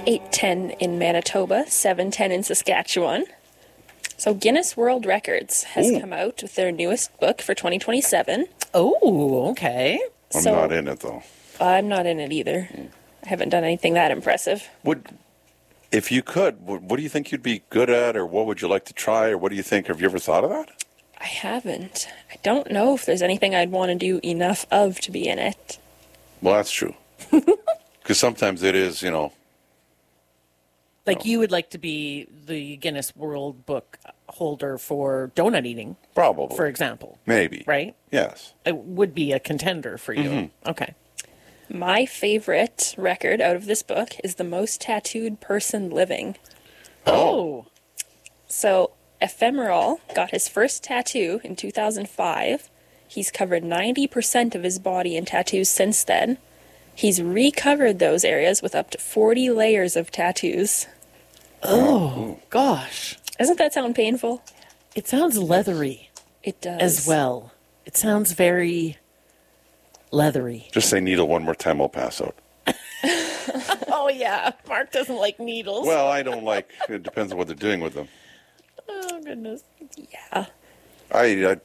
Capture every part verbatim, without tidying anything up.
eight ten in Manitoba, seven ten in Saskatchewan. So Guinness World Records has Ooh. come out with their newest book for twenty twenty-seven. Oh, okay. I'm So- not in it, though. I'm not in it either. I haven't done anything that impressive. Would, if you could, what, what do you think you'd be good at, or what would you like to try, or what do you think? Have you ever thought of that? I haven't. I don't know if there's anything I'd want to do enough of to be in it. Well, that's true. Because sometimes it is, you know. Like you would like to be the Guinness World Book holder for donut eating, Probably. for example, Maybe. right? Yes. It would be a contender for you. Mm-hmm. Okay. My favorite record out of this book is the most tattooed person living. Oh. So, Ephemeral got his first tattoo in two thousand five. He's covered ninety percent of his body in tattoos since then. He's recovered those areas with up to forty layers of tattoos. Oh, gosh. Doesn't that sound painful? It sounds leathery It does. as well. It sounds very leathery. Just say needle one more time, I'll pass out. Oh, yeah. Mark doesn't like needles. Well, I don't like, it depends on what they're doing with them. Oh, goodness. Yeah. I, I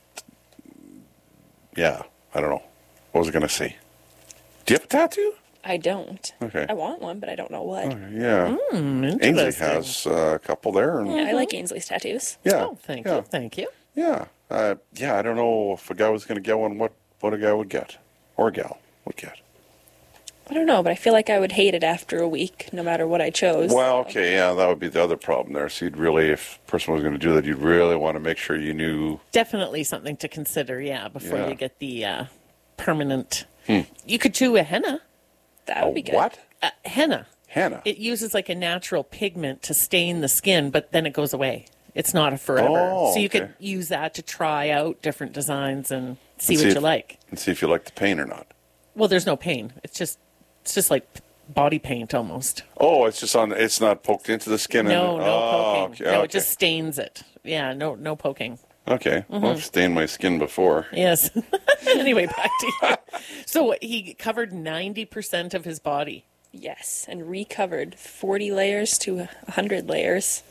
yeah, I don't know. What was I going to say? Do you have a tattoo? I don't. Okay. I want one, but I don't know what. Okay, yeah. Mm, Ainsley interesting. has uh, a couple there. And, Yeah, I like Ainsley's tattoos. yeah. Oh, thank yeah. you. Thank you. Yeah. Uh, yeah, I don't know if a guy was going to get one, what, what a guy would get. Or a gal would get. I don't know, but I feel like I would hate it after a week, no matter what I chose. Well, okay, yeah, that would be the other problem there. So you'd really, if a person was going to do that, you'd really want to make sure you knew. Definitely something to consider, yeah, before Yeah. you get the uh, permanent. Hmm. You could do a henna. That would a be good. What? Uh, henna. Henna. It uses like a natural pigment to stain the skin, but then it goes away. It's not a forever. Oh, so you okay. could use that to try out different designs and see And what if, you like. And see if you like the paint or not. Well, there's no pain. It's just it's just like body paint almost. Oh, it's just on, it's not poked into the skin? No, and, no oh, poking. Okay, No, okay. it just stains it. Yeah, no no poking. Okay, Mm-hmm. well, I've stained my skin before. Yes. Anyway, back to you. So he covered ninety percent of his body. Yes, and recovered forty layers to one hundred layers.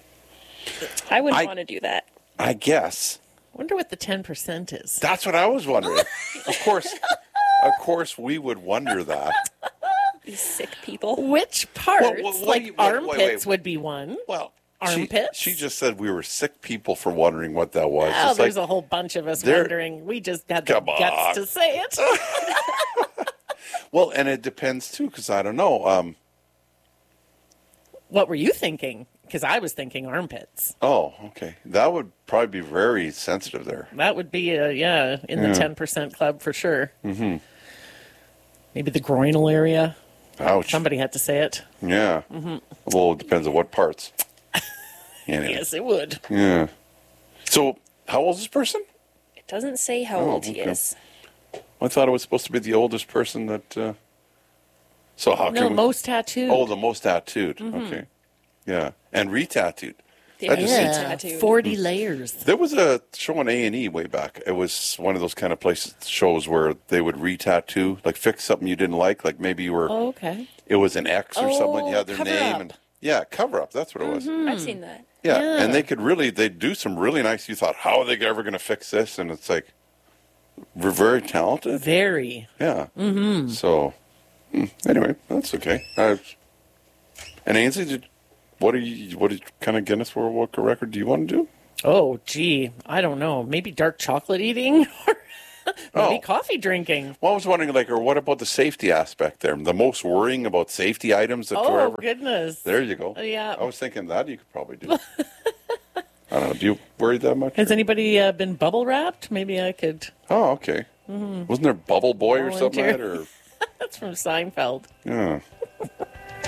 I wouldn't I- want to do that. I guess. Wonder what the ten percent is. That's what I was wondering. Of course, of course we would wonder that. These sick people. Which parts, Well, well, what like do you- wait, wait, armpits, wait. would be one. Well, Armpits? She, she just said we were sick people for wondering what that was. Oh, It's there's like, a whole bunch of us there- wondering. We just had the Come guts on. to say it. well, and it depends too, because I don't know. Um, What were you thinking? Because I was thinking armpits. oh, okay, that would probably be very sensitive there. That would be, a, yeah, in the Yeah. ten percent club for sure. Mm-hmm. Maybe the groinal area. Ouch. Somebody had to say it. Yeah. Mm-hmm. Well, it depends on what parts. Anyway. Yes, it would. Yeah. So, how old is this person? It doesn't say how Oh, old he okay. is. I thought it was supposed to be the oldest person that. Uh... So how No, can we... most tattooed. Oh, the most tattooed. Mm-hmm. Okay. Yeah, and re-tattooed. The That just yeah. seems- tattooed. forty layers. There was a show on A and E way back. It was one of those kind of places shows where they would re-tattoo, like fix something you didn't like, like maybe you were. Oh, okay. It was an X or Oh, something. You had their cover name up. and yeah, cover up. That's what it was. I've seen that. Yeah. Yeah. and they could really they do some really nice. You thought, how are they ever going to fix this? And it's like, we're very talented. Very. Yeah. Mm-hmm. So, hmm, anyway, that's okay. I, and Ainsley, did, what are you? What kind of Guinness World Record record do you want to do? Oh, gee. I don't know. Maybe dark chocolate eating? Or maybe Oh. coffee drinking. Well, I was wondering, like, or what about the safety aspect there? The most worrying about safety items that Oh, wherever. goodness. There you go. Yeah. I was thinking that you could probably do. I don't know. Do you worry that much? Has anybody uh, been bubble wrapped? Maybe I could. Oh, okay. Wasn't there Bubble Boy or something like that? Volunteer. Or That's from Seinfeld. yeah.